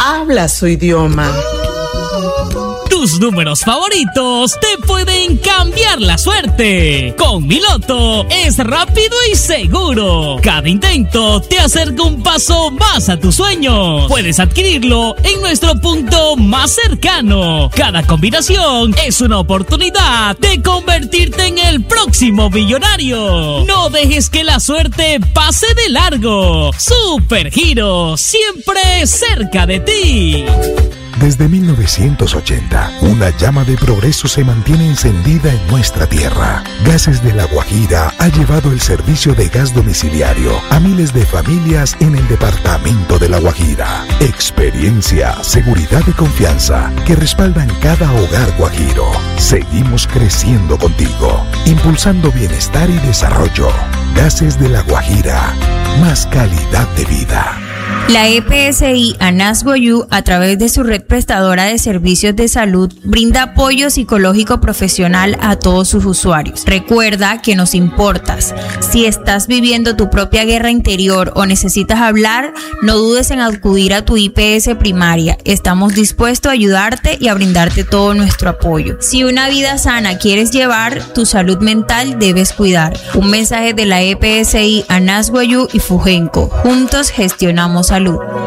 habla su idioma. Tus números favoritos te pueden cambiar la suerte. Con Mi Loto es rápido y seguro. Cada intento te acerca un paso más a tus sueños. Puedes adquirirlo en nuestro punto más cercano. Cada combinación es una oportunidad de convertirte en el próximo millonario. No dejes que la suerte pase de largo. Supergiro, siempre cerca de ti. Desde 1980, una llama de progreso se mantiene encendida en nuestra tierra. Gases de La Guajira ha llevado el servicio de gas domiciliario a miles de familias en el departamento de La Guajira. Experiencia, seguridad y confianza que respaldan cada hogar guajiro. Seguimos creciendo contigo, impulsando bienestar y desarrollo. Gases de La Guajira, más calidad de vida. La EPSI Anasgoyu, a través de su red prestadora de servicios de salud, brinda apoyo psicológico profesional a todos sus usuarios. Recuerda que nos importas. Si estás viviendo tu propia guerra interior o necesitas hablar, no dudes en acudir a tu IPS primaria. Estamos dispuestos a ayudarte y a brindarte todo nuestro apoyo. Si una vida sana quieres llevar, tu salud mental debes cuidar. Un mensaje de la EPSI Anasgoyu y Fugenco. Juntos gestionamos salud.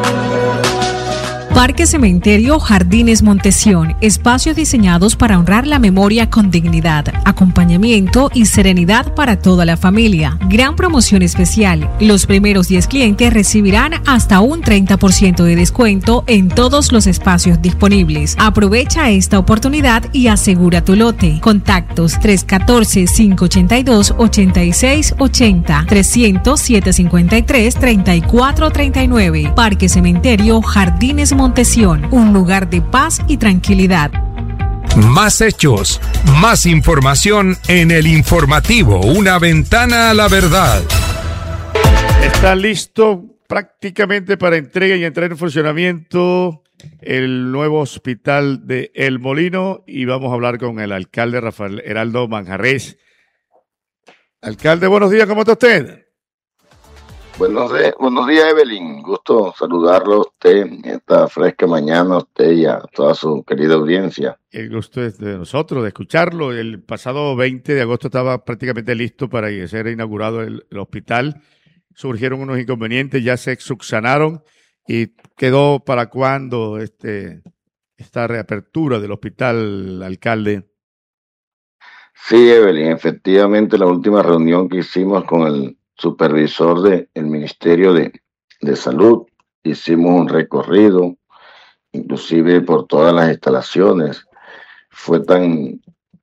Parque Cementerio Jardines Montesión, espacios diseñados para honrar la memoria con dignidad, acompañamiento y serenidad para toda la familia. Gran promoción especial. Los primeros 10 clientes recibirán hasta un 30% de descuento en todos los espacios disponibles. Aprovecha esta oportunidad y asegura tu lote. Contactos 314-582-8680, 300-753-3439. Parque Cementerio Jardines Montesión, un lugar de paz y tranquilidad. Más hechos, más información en el informativo, una ventana a la verdad. Está listo prácticamente para entrega y entrar en funcionamiento el nuevo hospital de El Molino y vamos a hablar con el alcalde Rafael Heraldo Manjarrés. Alcalde, buenos días, ¿cómo está usted? Buenos días, Evelyn. Gusto saludarlo a usted en esta fresca mañana, a usted y a toda su querida audiencia. El gusto es de nosotros, de escucharlo. El pasado 20 de agosto estaba prácticamente listo para ser inaugurado el hospital. Surgieron unos inconvenientes, ya se subsanaron y quedó para cuándo esta reapertura del hospital, alcalde. Sí, Evelyn, efectivamente la última reunión que hicimos con el supervisor del Ministerio de Salud, hicimos un recorrido, inclusive por todas las instalaciones. Fue tan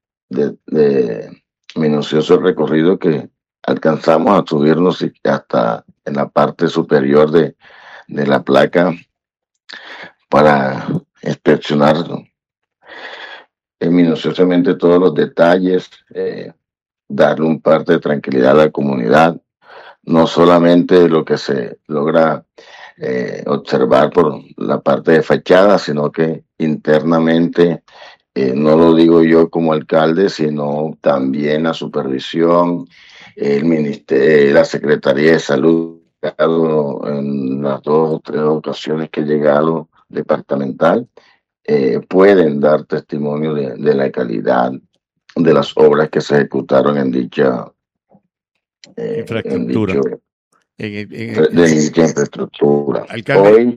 minucioso el recorrido que alcanzamos a subirnos hasta en la parte superior de la placa para inspeccionar minuciosamente todos los detalles, darle un parte de tranquilidad a la comunidad. No solamente lo que se logra observar por la parte de fachada, sino que internamente, no lo digo yo como alcalde, sino también la supervisión, el ministerio, la Secretaría de Salud, en las 2 o 3 ocasiones que he llegado departamental, pueden dar testimonio de la calidad de las obras que se ejecutaron en dicha infraestructura. De dicha infraestructura. Alcalde,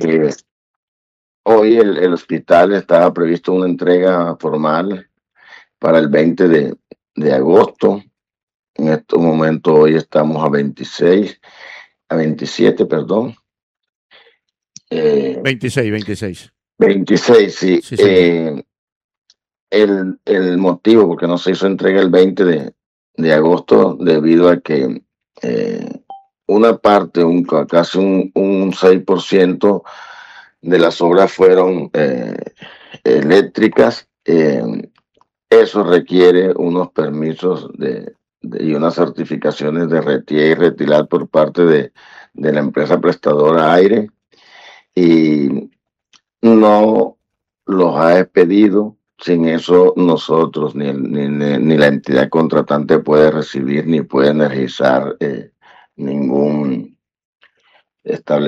Hoy el hospital estaba previsto una entrega formal para el 20 de agosto. En estos momentos hoy estamos a 27, perdón. 26, sí. Sí. El motivo porque no se hizo entrega el 20 de agosto debido a que una parte, casi un 6% de las obras fueron eléctricas. Eso requiere unos permisos y unas certificaciones de retía y retilar por parte de la empresa prestadora Aire, y no los ha expedido. Sin eso nosotros ni la entidad contratante puede recibir ni puede energizar ningún establecimiento